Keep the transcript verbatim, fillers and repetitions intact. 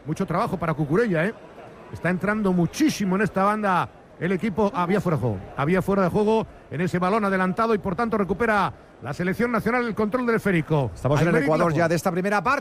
Mucho trabajo para Cucurella, ¿eh? Está entrando muchísimo en esta banda el equipo. Había fuera de juego. Había fuera de juego en ese balón adelantado y por tanto recupera la selección nacional el control del esférico. Estamos en el Ecuador ya de esta primera parte.